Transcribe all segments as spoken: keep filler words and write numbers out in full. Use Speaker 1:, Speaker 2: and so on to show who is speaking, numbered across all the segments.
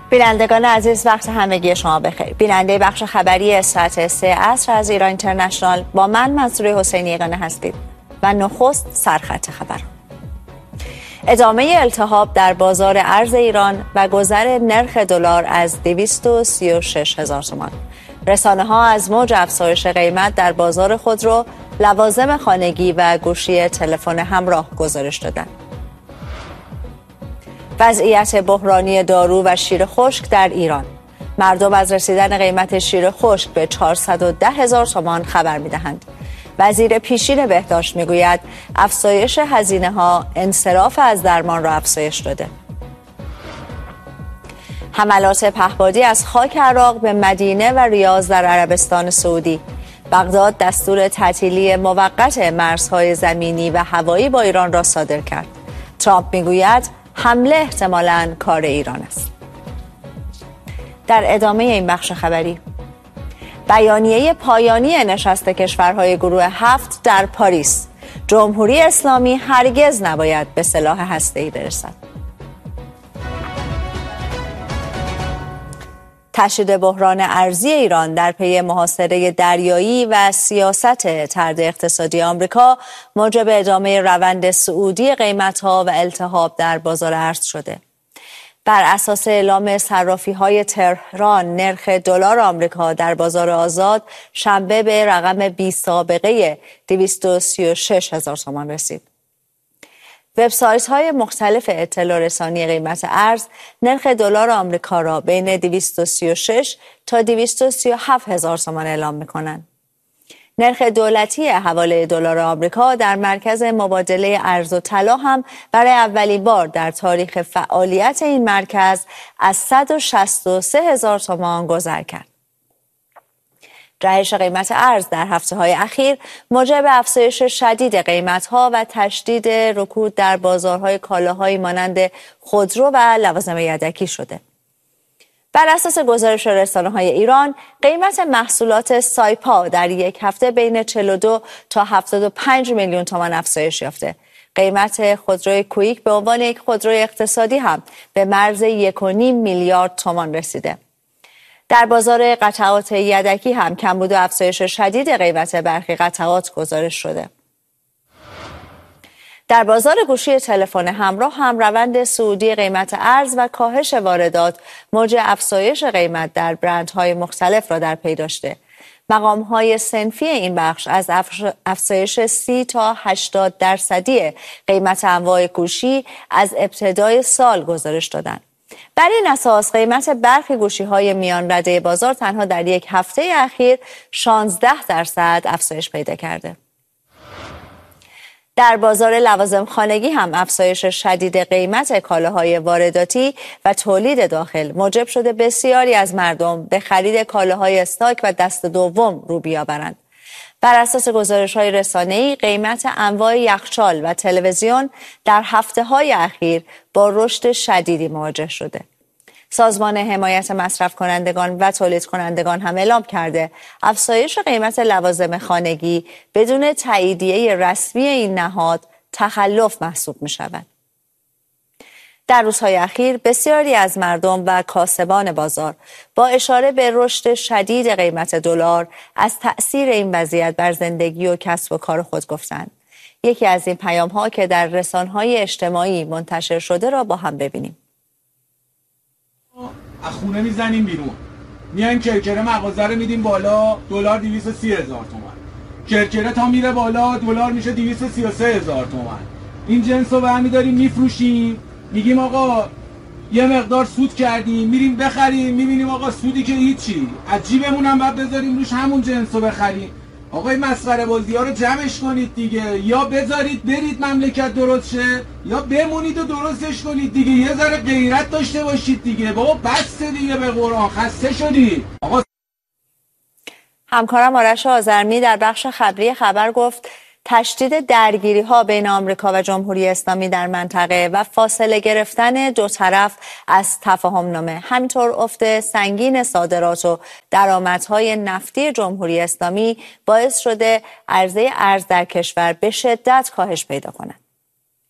Speaker 1: بینندگان عزیز، وقت همگی شما بخیر. بیننده بخش خبری ساعت سه عصر از ایران اینترنشنال با من منصوره حسینی یگانه هستید و نخست سرخط خبر. ادامه التهاب در بازار ارز ایران و گذر نرخ دلار از دویست و سی و شش هزار تومان. رسانه ها از موج افزایش قیمت در بازار خودرو، لوازم خانگی و گوشی تلفن همراه گزارش دادند. وضعیت بحرانی دارو و شیر خشک در ایران. مردم از رسیدن قیمت شیر خشک به چهارصد و ده هزار تومان خبر می‌دهند. وزیر پیشین بهداشت میگوید افزایش هزینه ها انصراف از درمان را افزایش داده. حملات پهپادی از خاک عراق به مدینه و ریاض در عربستان سعودی. بغداد دستور تعطیلی موقت مرزهای زمینی و هوایی با ایران را صادر کرد. ترامپ میگوید حمله احتمالاً کار ایران است. در ادامه این بخش خبری، بیانیه پایانی نشست کشورهای گروه هفت در پاریس. جمهوری اسلامی هرگز نباید به سلاح هسته‌ای برسد. تشدید بحران ارزی ایران در پی محاصره دریایی و سیاست طرد اقتصادی آمریکا موجب ادامه روند صعودی قیمت‌ها و التهاب در بازار ارز شده. بر اساس اعلام صرافی‌های تهران، نرخ دلار آمریکا در بازار آزاد شنبه به رقم بی سابقه دویست و سی و شش هزار تومان رسید. وبسایت‌های مختلف اطلاع رسانی قیمت ارز نرخ دلار آمریکا را بین دویست و سی و شش تا دویست و سی و هفت هزار تومان اعلام می‌کنند. نرخ دولتی حواله دلار آمریکا در مرکز مبادله ارز و طلا هم برای اولین بار در تاریخ فعالیت این مرکز از صد و شصت و سه هزار تومان گذر کرد. جهش قیمت ارز در هفته‌های اخیر موجب افزایش شدید قیمت‌ها و تشدید رکود در بازارهای کالاهایی مانند خودرو و لوازم یدکی شده. بر اساس گزارش رسانه‌های ایران، قیمت محصولات سایپا در یک هفته بین چهل و دو تا هفتاد و پنج میلیون تومان افزایش یافته. قیمت خودروی کویک به عنوان یک خودروی اقتصادی هم به مرز یک و نیم میلیارد تومان رسیده. در بازار قطعات یدکی هم کمبود و افزایش شدید قیمت برخی قطعات گزارش شده. در بازار گوشی تلفن همراه هم روند صعودی قیمت ارز و کاهش واردات موج افزایش قیمت در برندهای مختلف را در پی داشته. مقام‌های صنفی این بخش از افزایش سی تا هشتاد درصدی قیمت انواع گوشی از ابتدای سال گزارش دادند. بر این اساس قیمت برخی گوشی‌های میان رده بازار تنها در یک هفته اخیر شانزده درصد افزایش پیدا کرده. در بازار لوازم خانگی هم افزایش شدید قیمت کالاهای وارداتی و تولید داخل موجب شده بسیاری از مردم به خرید کالاهای استاک و دست دوم رو بیاورند. بر اساس گزارش‌های رسانه‌ای قیمت انواع یخچال و تلویزیون در هفته‌های اخیر با رشد شدیدی مواجه شده. سازمان حمایت مصرف کنندگان و تولید کنندگان هم اعلام کرده افزایش قیمت لوازم خانگی بدون تاییدیه رسمی این نهاد تخلف محسوب می شود. در روزهای اخیر بسیاری از مردم و کاسبان بازار با اشاره به رشد شدید قیمت دلار از تأثیر این وضعیت بر زندگی و کسب و کار خود گفتند. یکی از این پیام‌ها که در رسانه‌های اجتماعی منتشر شده را با هم ببینیم.
Speaker 2: از خونه میزنیم بیرون، میایم کرکره مغازه رو میدیم بالا، دلار دویست و سی هزار تومان. کرکره تا میره بالا دلار میشه دویست و سی و سه هزار تومان. این جنس رو برمی‌داریم میفروشیم، میگیم آقا یه مقدار سود کردیم، میریم بخریم، میبینیم آقا سودی که هیچی، از جیبمون هم بعد بذاریم روش همون جنس رو بخریم. آقای مسخره بازی ها رو جمعش کنید دیگه، یا بذارید برید مملکت درست شه یا بمونید و درستش کنید دیگه. یه ذره غیرت داشته باشید دیگه. بابا بس دیگه، به قرآن خسته شدید. آقا
Speaker 1: همکارم آرش آذرمی در بخش خبری خبر گفت تشدید درگیری‌ها بین آمریکا و جمهوری اسلامی در منطقه و فاصله گرفتن دو طرف از تفاهم‌نامه، همینطور افت سنگین صادرات و درآمدهای نفتی جمهوری اسلامی باعث شده عرضه ارز در کشور به شدت کاهش پیدا کند.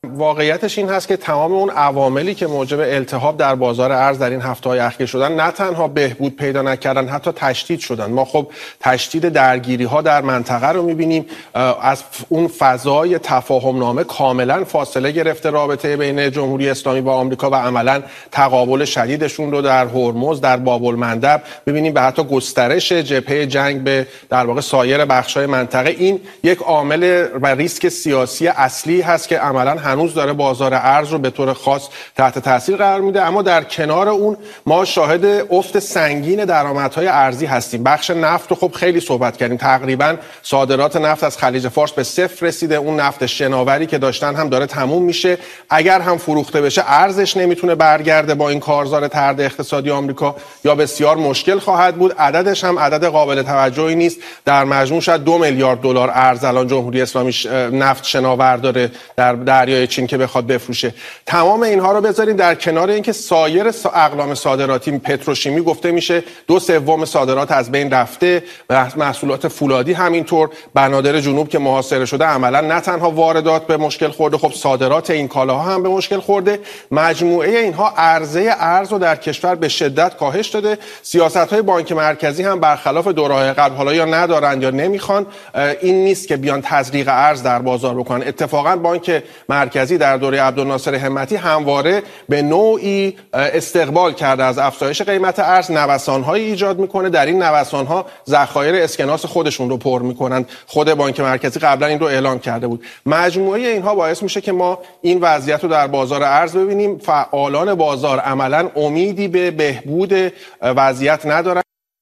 Speaker 3: واقعیتش این هست که تمام اون عواملی که موجب التهاب در بازار ارز در این هفته‌های اخیر شدن نه تنها بهبود پیدا نکردن، حتی تشدید شدن. ما خب تشدید درگیری‌ها در منطقه رو می‌بینیم، از اون فضای تفاهم‌نامه کاملا فاصله گرفته رابطه بین جمهوری اسلامی با آمریکا و عملاً تقابل شدیدشون رو در هرمز، در باب المندب ببینیم و حتی گسترش جبهه جنگ به در واقع سایر بخش‌های منطقه. این یک عامل و ریسک سیاسی اصلی هست که عملاً هنوز داره بازار ارز رو به طور خاص تحت تاثیر قرار میده. اما در کنار اون ما شاهد افت سنگین درآمدهای ارزی هستیم. بخش نفت رو خب خیلی صحبت کردیم، تقریبا صادرات نفت از خلیج فارس به صفر رسیده. اون نفت شناوری که داشتن هم داره تموم میشه. اگر هم فروخته بشه ارزش نمیتونه برگرده با این کارزار طرد اقتصادی آمریکا، یا بسیار مشکل خواهد بود. عددش هم عدد قابل توجهی نیست. در مجموع شاید دو میلیارد دلار ارز الان جمهوری اسلامی نفت شناور داره در دریای چین که بخواد بفروشه. تمام اینها رو بذاریم در کنار اینکه سایر اقلام صادراتی، پتروشیمی گفته میشه دو سوم صادرات از بین رفته، محصولات فولادی همینطور. بنادر جنوب که محاصره شده عملا نه تنها واردات به مشکل خورده، خب صادرات این کالاها هم به مشکل خورده. مجموعه اینها عرضه ارز رو در کشور به شدت کاهش داده. سیاست‌های بانک مرکزی هم برخلاف دوره‌های قبل حالا یا ندارن یا نمیخوان، این نیست که بیان تزریق ارز در بازار بکنن. اتفاقا بانک مرکزی در دوره عبدالناصر همتی همواره به نوعی استقبال کرده از افزایش قیمت ارز، نوسان‌هایی ایجاد میکنه. در این نوسان‌ها ذخایر اسکناس خودشون رو پر میکنن. خود بانک مرکزی قبلا این رو اعلام کرده بود. مجموعه اینها باعث میشه که ما این وضعیت رو در بازار ارز ببینیم. فعالان بازار عملاً امیدی به بهبود وضعیت ندارن.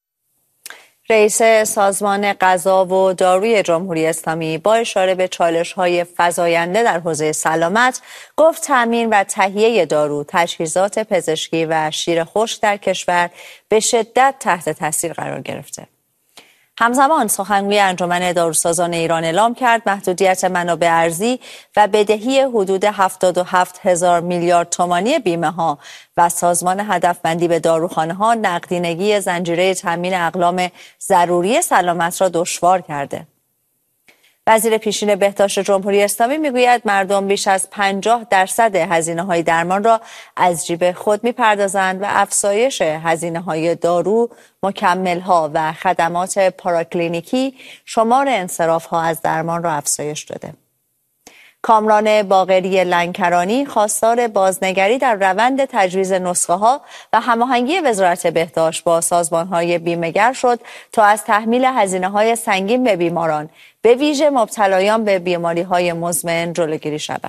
Speaker 1: رئیس سازمان غذا و داروی جمهوری اسلامی با اشاره به چالش‌های فزاینده در حوزه سلامت گفت تامین و تهیه دارو، تجهیزات پزشکی و شیر خشک در کشور به شدت تحت تاثیر قرار گرفته. همزمان سخنگوی انجمن داروسازان ایران اعلام کرد محدودیت منابع ارزی و بدهی حدود هفتاد و هفت هزار میلیارد تومانی بیمه ها و سازمان هدفمندی به داروخانه ها نقدینگی زنجیره تامین اقلام ضروری سلامت را دشوار کرده. وزیر پیشین بهداشت جمهوری اسلامی میگوید مردم بیش از پنجاه درصد هزینه‌های درمان را از جیب خود می‌پردازند و افزایش هزینه‌های دارو، مکمل‌ها و خدمات پاراکلینیکی شمار انصراف‌ها از درمان را افزایش داده. کامران باقری لنکرانی خواستار بازنگری در روند تجویز نسخه‌ها و هماهنگی وزارت بهداشت با سازمان‌های بیمه‌گر شد تا از تحمیل هزینه‌های سنگین به بیماران، به ویژه مبتلایان به بیماری‌های مزمن، جلوگیری شود.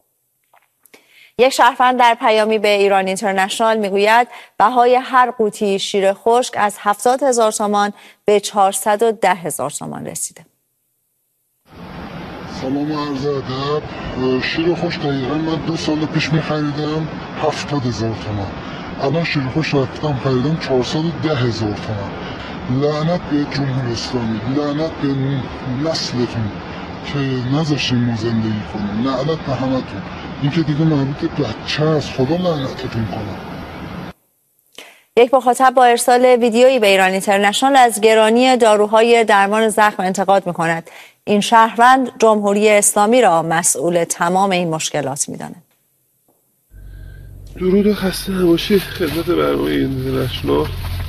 Speaker 1: یک شهروند در پیامی به ایران اینترنشنال میگوید بهای هر قوطی شیر خشک از هفتاد هزار تومان به چهارصد و ده هزار تومان رسیده.
Speaker 4: سلام و عرض ادب. شیر خشک دقیقا من دو سال پیش میخریدم هفتاد هزار تومان، الان شیر خشک رفتم خریدم چهارصد و ده هزار تومان. لعنت به جمهوری اسلامی، لعنت به نسلتون که نذاشتین ما زندگی کنیم، لعنت به همتون. این که دیگه مربوط بچه است، خدا لعنتتون کنه.
Speaker 1: یک مخاطب با ارسال ویدیویی به ایران اینترنشنال از گرانی داروهای درمان زخم انتقاد می‌کند. این شهروند جمهوری اسلامی را مسئول تمام این مشکلات می‌داند.
Speaker 5: درود و خسته نباشید خدمت برنامه اینترنشنال.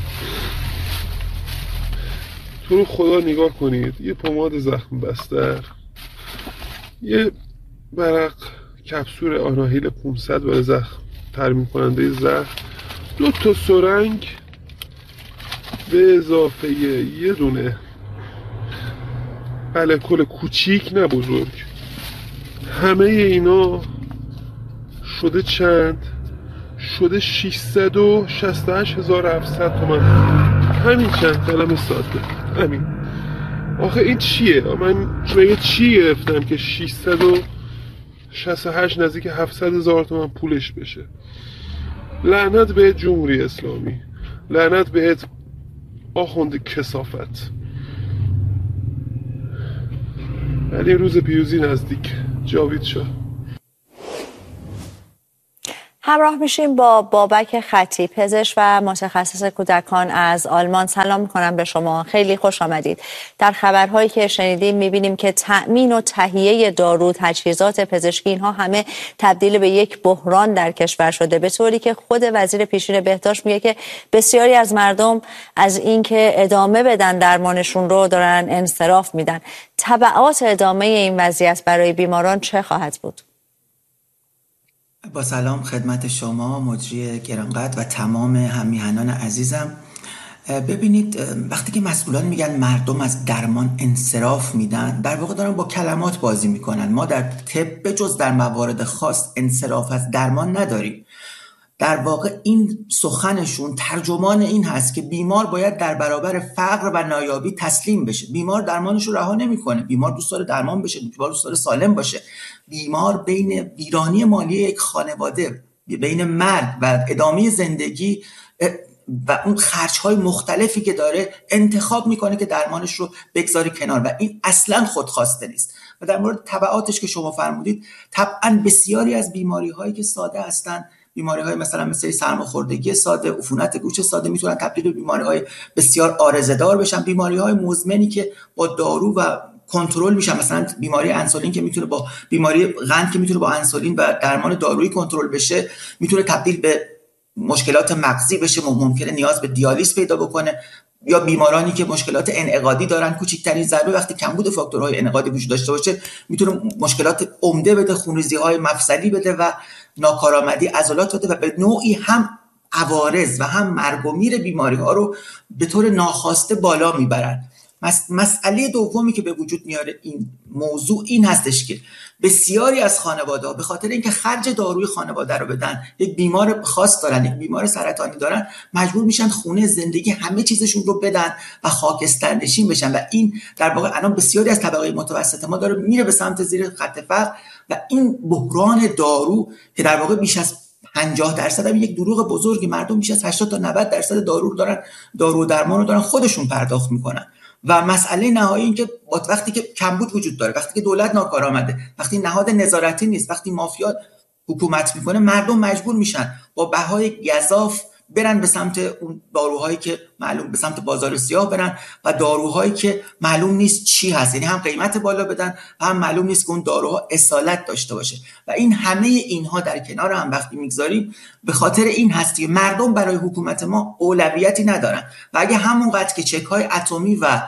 Speaker 5: تو رو خدا نگاه کنید، یه پماد زخم بستر، یه برق کپسول آناهیل پانصد برای زخم ترمیم کننده زخم، دو تا سرنگ به اضافه یه دونه الکل کوچیک نه بزرگ، همه اینا شده چند؟ شده ششصد و شصت و هشت هزار و هفتصد تومان. همین چند کلمه ساده، همین. آخه این چیه؟ من مگه چی گرفتم که ششصد و شصت و هشت نزدیک هفتصد هزار تومان پولش بشه؟ لعنت به جمهوری اسلامی، لعنت بهت آخوند کثافت. ولی روز پیروزی نزدیک. جاوید شاه.
Speaker 1: همراه میشیم با بابک خطی، پزشک و متخصص کودکان از آلمان. سلام میکنم به شما، خیلی خوش آمدید. در خبرهایی که شنیدیم میبینیم که تأمین و تهیه دارو، تجهیزات پزشکی، اینها همه تبدیل به یک بحران در کشور شده، به طوری که خود وزیر پیشین بهداشت میگه که بسیاری از مردم از اینکه ادامه بدن درمانشون رو دارن انصراف میدن. تبعات ادامه این وضعیت برای بیماران چه خواهد بود؟
Speaker 6: با سلام خدمت شما مجری گرانقدر و تمام هم‌میهنان عزیزم. ببینید، وقتی که مسئولان میگن مردم از درمان انصراف میدن، در واقع دارن با کلمات بازی میکنن. ما در طب به جز در موارد خاص انصراف از درمان نداریم. در واقع این سخنشون ترجمان این هست که بیمار باید در برابر فقر و نایابی تسلیم بشه. بیمار درمانش رو رها نمیکنه. بیمار دوست داره درمان بشه، بیمار دوست داره سالم باشه. بیمار بین ویرانی مالی یک خانواده، بین مرگ و ادامه زندگی و اون خرج‌های مختلفی که داره انتخاب میکنه که درمانش رو بگذاری کنار و این اصلا خودخواسته نیست. و در مورد تبعاتش که شما فرمودید، طبعا بسیاری از بیماری‌هایی که ساده هستن، بیماری‌های مثلا مثل سرماخوردگی ساده، عفونت گوش ساده، میتونن تبدیل به بیماری‌های بسیار عارضه‌دار بشن. بیماری‌های مزمنی که با دارو و کنترل میشن، مثلا بیماری انسولین که میتونه با بیماری قند که میتونه با انسولین و درمان دارویی کنترل بشه، میتونه تبدیل به مشکلات مغزی بشه، ممکنه نیاز به دیالیز پیدا بکنه. یا بیمارانی که مشکلات انعقادی دارن، کوچکترین ضربه وقتی کمبود فاکتورهای انعقادی وجود داشته باشه میتونه مشکلات عمده بده، خونریزی‌های مفصلی بده و ناکارآمدی عضلات بده و به نوعی هم عوارض و هم مرگ و میر بیماری‌ها رو به طور ناخواسته بالا میبرن. مسئله دومی که به وجود میاره این موضوع این هستش که بسیاری از خانواده‌ها به خاطر اینکه خرج داروی خانواده رو بدن، یک بیمار خاص دارن، یک بیمار سرطانی دارن، مجبور میشن خونه، زندگی، همه چیزشون رو بدن و خاکسترنشین بشن و این در واقع الان بسیاری از طبقه متوسط ما داره میره به سمت زیر خط فقر و این بحران دارو که در واقع بیش از پنجاه درصد هم یک دروغ بزرگی، مردم بیش از هشتاد تا نود درصد دارو رو دارن، دارو و درمان رو دارن خودشون پرداخت میکنن. و مسئله نهایی این که وقتی که کمبود وجود داره، وقتی که دولت ناکارآمده، وقتی نهاد نظارتی نیست، وقتی مافیا حکومت میکنه، مردم مجبور میشن با بهای گزاف برن به سمت اون داروهایی که معلوم، به سمت بازار سیاه برن و داروهایی که معلوم نیست چی هست، یعنی هم قیمت بالا بدن و هم معلوم نیست که اون داروها اصالت داشته باشه. و این همه اینها در کنار هم وقتی میگذاریم به خاطر این هست که مردم برای حکومت ما اولویتی ندارن و اگه همونقدر که چک‌های اتمی و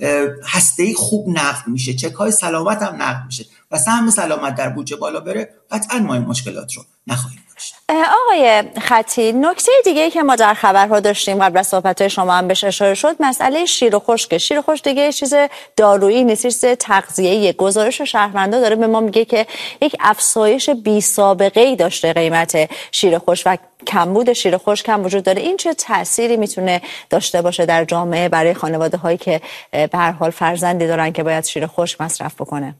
Speaker 6: هسته‌ای خوب نقد میشه، چک‌های سلامت هم نقد میشه و سهم سلامت در بودجه بالا بره، قطعاً ما این مشکلات رو نخواهیم داشت.
Speaker 1: آقای خطی، نکته دیگه‌ای که ما در خبرها داشتیم قبل از صحبت‌های شما هم بهش اشاره شد، مسئله شیر و خشک. شیر و خشک دیگه چیز دارویی نیست، چیز تغذیه‌ایه. گزارش شهروندا داره به ما میگه که یک افزایش بی سابقه‌ای داشته قیمت شیر خشک و کمبود شیر خشک هم وجود داره. این چه تأثیری میتونه داشته باشه در جامعه برای خانواده‌هایی که به هر حال فرزندی دارن که باید شیر خشک مصرف بکنه؟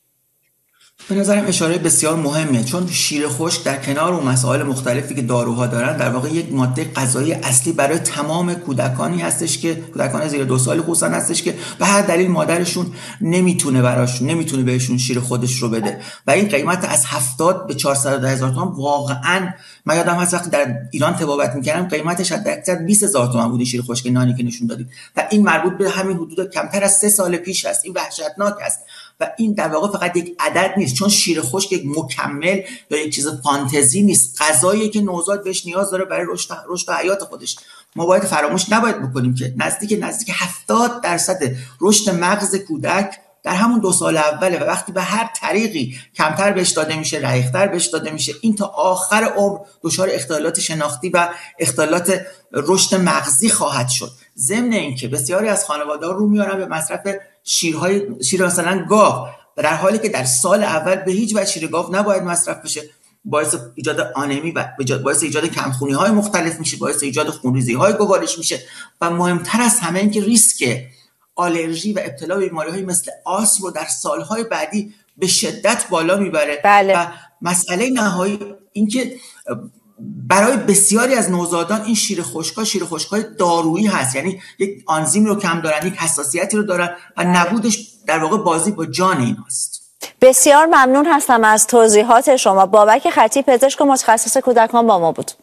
Speaker 6: به نظرم اشاره بسیار مهمه، چون شیر خشک در کنار اون مسائل مختلفی که داروها دارن در واقع یک ماده غذایی اصلی برای تمام کودکانی هستش که کودکان زیر دو سال خصوصا هستش که به هر دلیل مادرشون نمیتونه براشون نمیتونه بهشون شیر خودش رو بده و این قیمت از هفتاد به چهارصد و ده هزار تومان واقعا، من یادم هست وقتی در ایران طبابت میکردم قیمتش حداقل بیست هزار تومان بود شیر خشک نانی که نشون دادیم و این مربوط به همین حدود کمتر از سه سال پیش است. این وحشتناک است و این در واقع فقط یک عدد نیست، چون شیر خشک یک مکمل یا یک چیز فانتزی نیست، غذایی که نوزاد بهش نیاز داره برای رشد رشد حیات خودش. ما باید فراموش نباید بکنیم که نزدیک نزدیک هفتاد درصد رشد مغز کودک در همون دو سال اوله و وقتی به هر طریقی کمتر بهش داده میشه، رقیق‌تر بهش داده میشه، این تا آخر عمر دچار اختلالات شناختی و اختلالات رشد مغزی خواهد شد. ضمن اینکه بسیاری از خانواده‌ها رو میارن به مصرف شیرهای شیر مثلا گاو و در حالی که در سال اول به هیچ وجه شیر گاو نباید مصرف بشه، باعث ایجاد آنمی و باعث ایجاد کمخونی‌های مختلف میشه، باعث ایجاد خونریزی‌های گوارش میشه و مهمتر از همه این که ریسک آلرژی و ابتلا به بیماری‌های مثل آسم رو در سالهای بعدی به شدت بالا میبره.
Speaker 1: بله.
Speaker 6: و مسئله نهایی این که برای بسیاری از نوزادان این شیر خشک‌ها شیر خشک‌های دارویی هست، یعنی یک آنزیم رو کم دارن، یک حساسیتی رو دارن و نبودش در واقع بازی با جان ایناست.
Speaker 1: بسیار ممنون هستم از توضیحات شما. بابک خطی، پزشک و متخصص کودکان، با ما بود.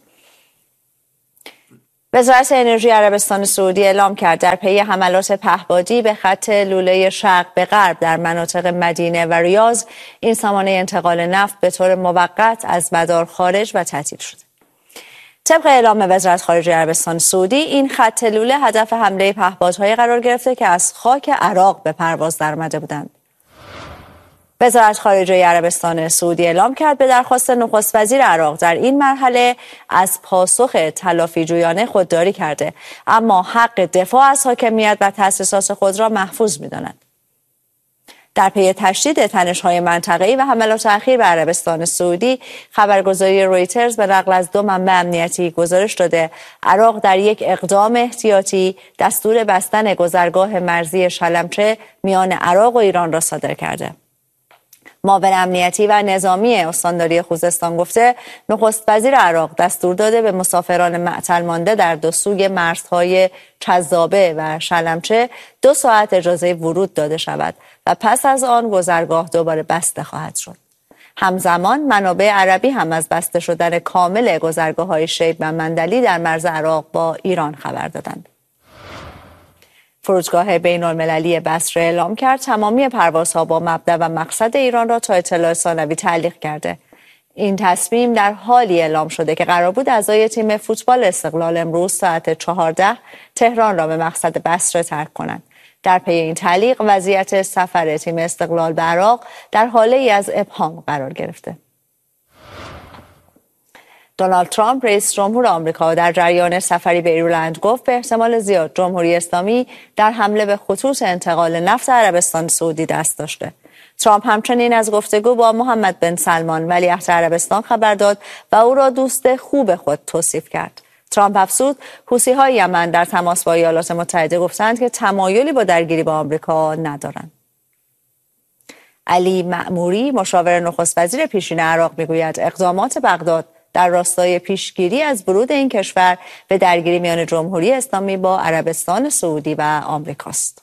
Speaker 1: وزارت انرژی عربستان سعودی اعلام کرد در پی حملات پهپادی به خط لوله شرق به غرب در مناطق مدینه و ریاض، این سامانه انتقال نفت به طور موقت از مدار خارج و تعطیل شده. طبق اعلام وزارت خارجه عربستان سعودی، این خط لوله هدف حمله پهپادهای قرار گرفته که از خاک عراق به پرواز درآمده بودند. وزارت خارجه عربستان سعودی اعلام کرد به درخواست نخست وزیر عراق در این مرحله از پاسخ تلافی جویانه خودداری کرده، اما حق دفاع از حاکمیت و تأسیسات خود را محفوظ می‌داند. در پی تشدید تنش‌های منطقه‌ای و حملات اخیر به عربستان سعودی، خبرگزاری رویترز به نقل از دو منبع امنیتی گزارش داده عراق در یک اقدام احتیاطی دستور بستن گذرگاه مرزی شلمچه میان عراق و ایران را صادر کرده. معاون امنیتی و نظامی استانداری خوزستان گفته نخست وزیر عراق دستور داده به مسافران معطل مانده در دو سوی مرزهای چذابه و شلمچه دو ساعت اجازه ورود داده شود و پس از آن گذرگاه دوباره بسته خواهد شد. همزمان منابع عربی هم از بسته شدن کامل گذرگاه‌های شیب و مندلی در مرز عراق با ایران خبر دادند. فرودگاه بین المللی بصره اعلام کرد تمامی پروازها با مبدا و مقصد ایران را تا اطلاع ثانوی تعلیق کرده. این تصمیم در حالی اعلام شده که قرار بود اعضای تیم فوتبال استقلال امروز ساعت چهارده تهران را به مقصد بصره ترک کنند. در پی این تعلیق وضعیت سفر تیم استقلال به عراق در حاله ای از ابهام قرار گرفته. دونالد ترامپ رئیس جمهور آمریکا در جریان سفری به ایرلند گفت به احتمال زیاد جمهوری اسلامی در حمله به خطوط انتقال نفت عربستان سعودی دست داشته. ترامپ همچنین از گفتگو با محمد بن سلمان ولیعهد عربستان خبر داد و او را دوست خوب خود توصیف کرد. ترامپ افزود حوثی‌های یمن در تماس با ایالات متحده گفتند که تمایلی با درگیری با آمریکا ندارند. علی معموری مشاور نخست وزیر پیشین عراق میگوید اقدامات بغداد در راستای پیشگیری از ورود این کشور به درگیری میان جمهوری اسلامی با عربستان سعودی و آمریکاست.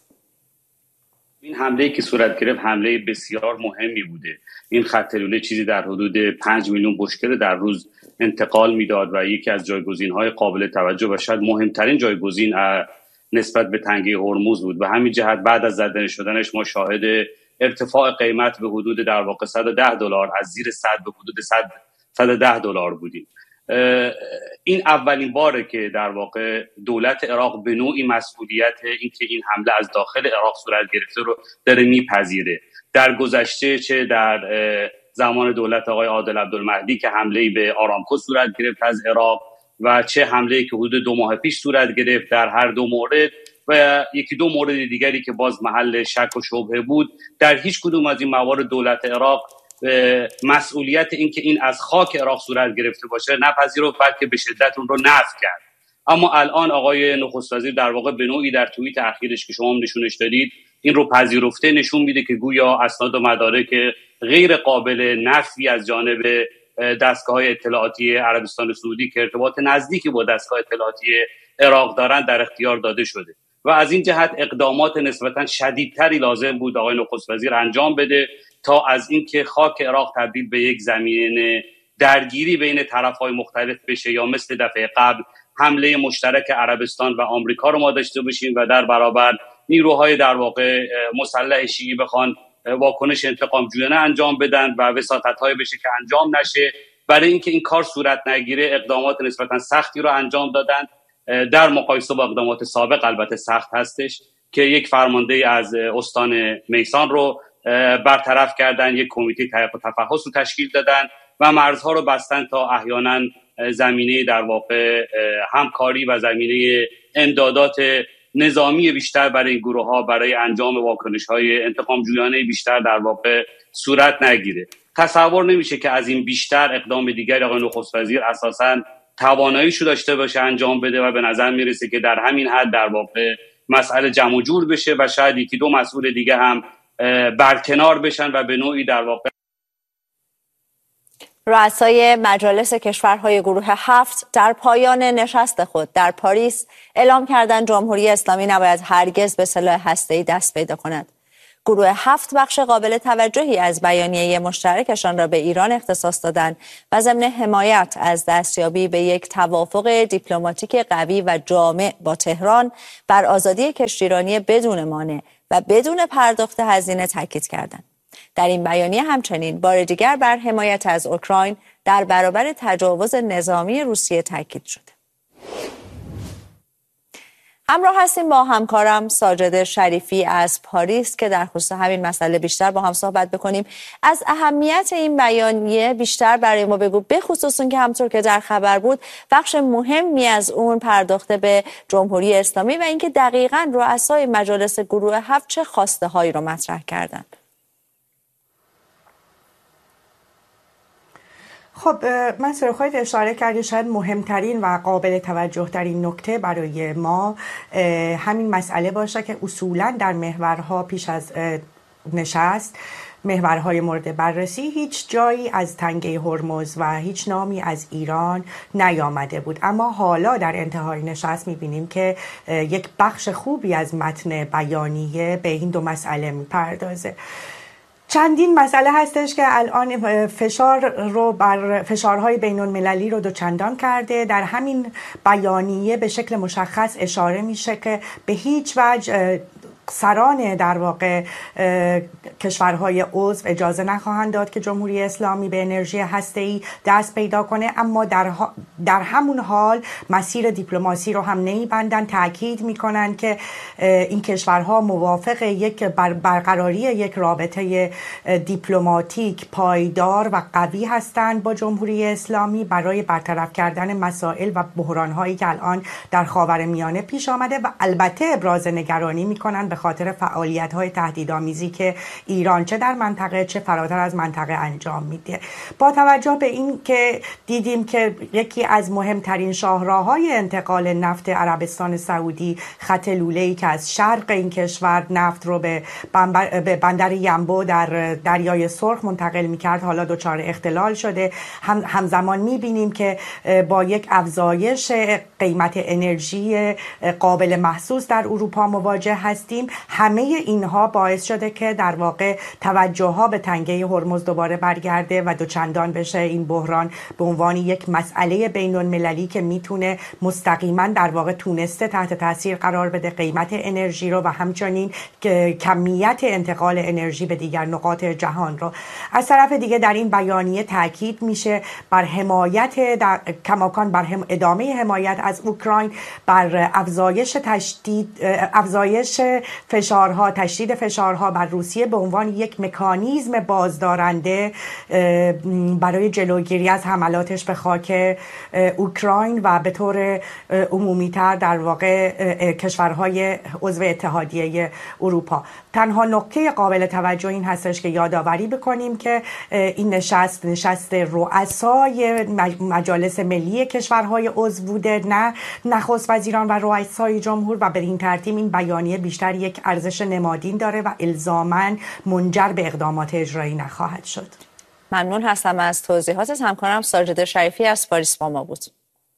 Speaker 7: این حمله‌ای که صورت گرفت حمله بسیار مهمی بوده. این خط لوله چیزی در حدود پنج میلیون بشکه در روز انتقال میداد و یکی از جایگزین‌های قابل توجه و شاید مهمترین جایگزین نسبت به تنگه هرمز بود و همین جهت بعد از زدن شدنش ما شاهد ارتفاع قیمت به حدود در واقع صد و ده دلار از زیر صد به حدود صد صد و ده دلار بودیم. این اولین باره که در واقع دولت عراق به نوعی مسئولیت اینکه این حمله از داخل عراق صورت گرفته رو داره میپذیره. در گذشته چه در زمان دولت آقای عادل عبدالمهدی که حمله‌ای به آرامکو صورت گرفت از عراق و چه حمله‌ای که حدود دو ماه پیش صورت گرفت، در هر دو مورد و یکی دو مورد دیگری که باز محل شک و شبهه بود، در هیچ کدوم از این موارد دولت عراق مسئولیت این که این از خاک عراق صورت گرفته باشه نپذیرفت، بلکه به شدت اون رو نفی کرد. اما الان آقای نخست وزیر در واقع به نوعی در توییت اخیرش که شما هم نشونش دادید این رو پذیرفته، نشون میده که گویا اسناد و مدارک غیر قابل نفی از جانب دستگاه‌های اطلاعاتی عربستان سعودی که ارتباط نزدیکی با دستگاه اطلاعاتی عراق دارند در اختیار داده شده و از این جهت اقدامات نسبتاً شدیدتری لازم بود آقای نخست وزیر انجام بده تا از اینکه خاک عراق تبدیل به یک زمین درگیری بین طرف‌های مختلف بشه یا مثل دفعه قبل حمله مشترک عربستان و آمریکا رو ما داشته باشیم و در برابر نیروهای در واقع مسلح شیعی بخوان واکنش انتقام جویانه انجام بدن و وساطت‌های بشه که انجام نشه. برای اینکه این کار صورت نگیره اقدامات نسبتاً سختی رو انجام دادن، در مقایسه با اقدامات سابق البته سخت هستش که یک فرمانده از استان میسان رو برطرف کردن، یک کمیته تحقیق و تفحص رو تشکیل دادن و مرزها رو بستن تا احیانا زمینه در واقع همکاری و زمینه امدادات نظامی بیشتر برای این گروه ها برای انجام واکنش های انتقام جویانه بیشتر در واقع صورت نگیره. تصور نمیشه که از این بیشتر اقدام دیگر آقای نخست وزیر اساساً تواناییشو داشته باشه انجام بده و به نظر میرسه که در همین حد در واقع مسئله جمع و جور بشه و شاید یکی دو مسئول دیگه هم برکنار بشن و به نوعی در واقع
Speaker 1: رؤسای مجالس کشورهای گروه هفت در پایان نشست خود در پاریس اعلام کردند جمهوری اسلامی نباید هرگز به سلاح هسته‌ای دست پیدا کند. گروه هفت بخش قابل توجهی از بیانیه مشترکشان را به ایران اختصاص دادند و ضمن حمایت از دستیابی به یک توافق دیپلماتیک قوی و جامع با تهران بر آزادی کشتیرانی بدون مانع و بدون پرداخت هزینه تاکید کردند. در این بیانیه همچنین بار دیگر بر حمایت از اوکراین در برابر تجاوز نظامی روسیه تاکید شد. همراه هستیم با همکارم ساجد شریفی از پاریس که در خصوص همین مسئله بیشتر با هم صحبت بکنیم. از اهمیت این بیانیه بیشتر برای ما بگو، به خصوص اون که همطور که در خبر بود بخش مهمی از اون پرداخته به جمهوری اسلامی و اینکه دقیقاً رؤسای مجالس گروه هفت چه خواسته هایی رو مطرح کردند.
Speaker 8: خب منصور، خودت اشاره کردی شاید مهمترین و قابل توجه ترین نکته برای ما همین مسئله باشه که اصولاً در محورها پیش از نشست، محورهای مورد بررسی، هیچ جایی از تنگه هرمز و هیچ نامی از ایران نیامده بود. اما حالا در انتهای نشست میبینیم که یک بخش خوبی از متن بیانیه به این دو مسئله میپردازه. چندین مسئله هستش که الان فشار رو بر فشارهای بین المللی رو دوچندان کرده. در همین بیانیه به شکل مشخص اشاره میشه که به هیچ وجه سران در واقع کشورهای عضو اجازه نخواهند داد که جمهوری اسلامی به انرژی هسته‌ای دست پیدا کنه، اما در, در همون حال مسیر دیپلماسی رو هم نمیبندن. تاکید میکنن که این کشورها موافق یک بر برقراری یک رابطه دیپلماتیک پایدار و قوی هستند با جمهوری اسلامی برای برطرف کردن مسائل و بحرانهایی که الان در خاورمیانه پیش آمده و البته ابراز نگرانی میکنن به خاطر فعالیت‌های تهدیدآمیزی که ایران چه در منطقه چه فراتر از منطقه انجام میده. با توجه به این که دیدیم که یکی از مهمترین شاهراهای انتقال نفت عربستان سعودی خط لوله‌ای که از شرق این کشور نفت رو به بندر ینبو در دریای سرخ منتقل میکرد حالا دچار اختلال شده. هم همزمان میبینیم که با یک افزایش قیمت انرژی قابل محسوس در اروپا مواجه هستیم. همه اینها باعث شده که در واقع توجه ها به تنگه هرمز دوباره برگرده و دوچندان بشه این بحران به عنوان یک مسئله بین المللی که میتونه مستقیما در واقع تونسته تحت تاثیر قرار بده قیمت انرژی رو و همچنین کمیت انتقال انرژی به دیگر نقاط جهان رو. از طرف دیگه در این بیانیه تاکید میشه بر حمایت در کماکان بر هم ادامه حمایت از اوکراین، بر افزایش تشدید افزایش فشارها تشدید فشارها بر روسیه به عنوان یک مکانیزم بازدارنده برای جلوگیری از حملاتش به خاک اوکراین و به طور عمومی‌تر در واقع کشورهای عضو اتحادیه اروپا. تنها نکته قابل توجه این هستش که یادآوری بکنیم که این نشست نشست رؤسای مجالس ملی کشورهای عضو بوده، نه نخست وزیران و رؤسای جمهور، و به این ترتیب این بیانیه بیشتر یک ارزش نمادین داره و الزاماً منجر به اقدامات اجرایی نخواهد شد.
Speaker 1: ممنون هستم از توضیحاتت. همکارم ساجد شریفی از پاریس با ما بود.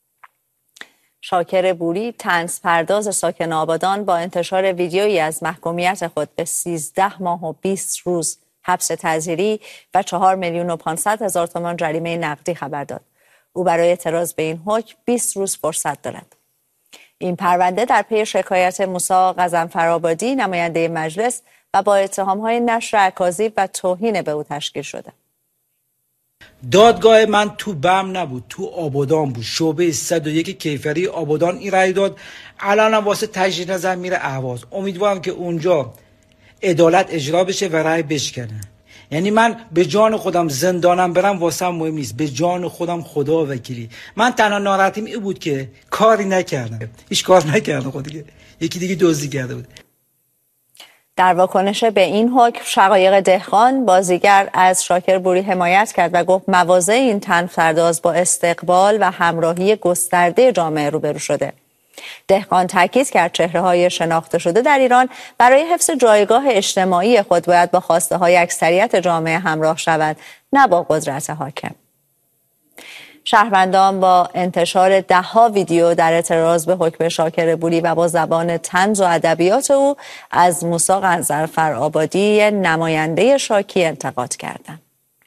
Speaker 1: شاکر بوری، طنز پرداز ساکن آبادان، با انتشار ویدیویی از محکومیت خود به سیزده ماه و بیست روز حبس تعزیری و چهار میلیون و پانصد هزار تومان جریمه نقدی خبر داد. او برای اعتراض به این حکم بیست روز فرصت دارد. این پرونده در پی شکایت موسی غضنفرآبادی، نماینده مجلس، و با اتهام‌های نشر اکاذیب و توهین به او تشکیل شده.
Speaker 9: دادگاه من تو بم نبود، تو آبادان بود. شعبه صد و یک کیفری آبادان این رأی داد. الان واسه تجدید نظر میره اهواز. امیدوارم که اونجا عدالت اجرا بشه و رأی بشکنه. یعنی من به جان خودم زندانم برم واسه مهم نیست، به جان خودم خدا وکیلی. من تنها ناراحتیم این بود که کاری نکردم، هیچ کار نکردم. خود دیگه یکی دیگه دزدی کرده بود.
Speaker 1: در واکنش به این حکم، شقایق دهقان، بازیگر، از شاکر بوری حمایت کرد و گفت مواضع این طنزپرداز با استقبال و همراهی گسترده جامعه روبرو شده. دهقان تاکید کرد چهره‌های شناخته شده در ایران برای حفظ جایگاه اجتماعی خود باید با خواسته‌های اکثریت جامعه همراه شود، نه با قدرت حاکم. شهروندان با انتشار ده‌ها ویدیو در اعتراض به حکم شاکر بوری و با زبان طنز و ادبیات او از موسی قنذرفرآبادی نماینده شاکی انتقاد کردند.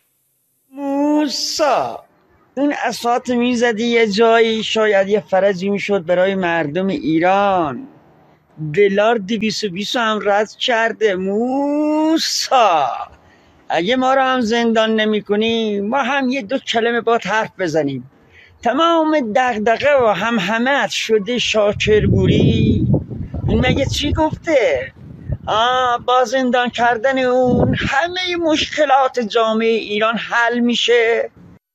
Speaker 10: موسی اون اسات میزدی یه جایی، شاید یه فرجی میشد برای مردم ایران. دلار دویست و بیست هم رد کرده. موسی اگه ما رو هم زندان نمی کنی، ما هم یه دو کلمه با حرف بزنیم. تمام دغدغه و هم همت شده شاکر بوری. این مگه چی گفته؟ آه با زندان کردن اون همه مشکلات جامعه ایران حل میشه.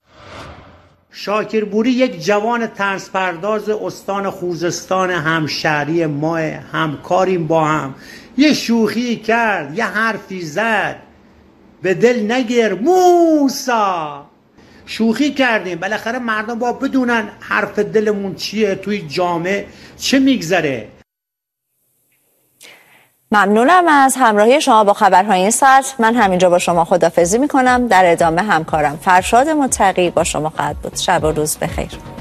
Speaker 11: شاکر بوری یک جوان طنز پرداز استان خوزستان همشهری ما، همکاریم با هم. یه شوخی کرد، یه حرفی زد، به دل نگیر موسا. شوخی کردیم، بالاخره مردم با بدونن حرف دلمون چیه، توی جامعه چه میگذره.
Speaker 1: ممنونم از همراهی شما با خبرهای این ساعت. من همینجا با شما خداحافظی میکنم. در ادامه همکارم فرشاد متقی با شما خواهد بود. شب و روز بخیر.